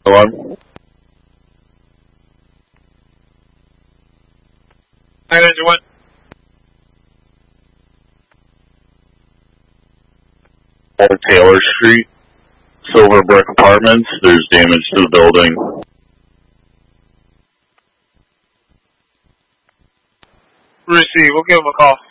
Alarm. 991. Old Taylor Street, Silver Brick Apartments. There's damage to the building. Receive. We'll give him a call.